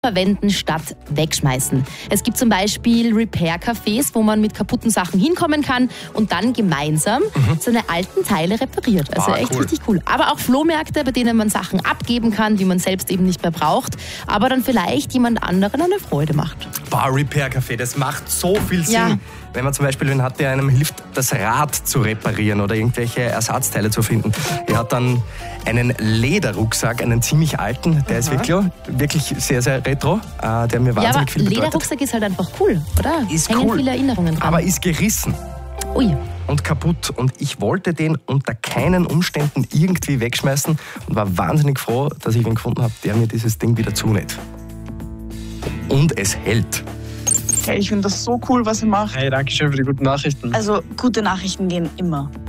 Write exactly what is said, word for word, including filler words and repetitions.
verwenden statt wegschmeißen. Es gibt zum Beispiel Repair-Cafés, wo man mit kaputten Sachen hinkommen kann und dann gemeinsam mhm. seine alten Teile repariert. Also ah, echt cool. richtig cool. Aber auch Flohmärkte, bei denen man Sachen abgeben kann, die man selbst eben nicht mehr braucht, aber dann vielleicht jemand anderen eine Freude macht. Boah, Repair-Café, das macht so viel Sinn. Ja. Wenn man zum Beispiel wen hat, der einem hilft, das Rad zu reparieren oder irgendwelche Ersatzteile zu finden. Er hat dann einen Lederrucksack, einen ziemlich alten, der Aha. ist wirklich, wirklich sehr, sehr retro, äh, der mir wahnsinnig ja, aber viel bedeutet. Lederrucksack ist halt einfach cool, oder? Ist Hängen cool, viele Erinnerungen dran. aber ist gerissen. Ui. Und kaputt. Und ich wollte den unter keinen Umständen irgendwie wegschmeißen und war wahnsinnig froh, dass ich ihn gefunden habe, der mir dieses Ding wieder zunäht. Und es hält. Hey, ich finde das so cool, was ihr macht. Hey, danke schön für die guten Nachrichten. Also, gute Nachrichten gehen immer.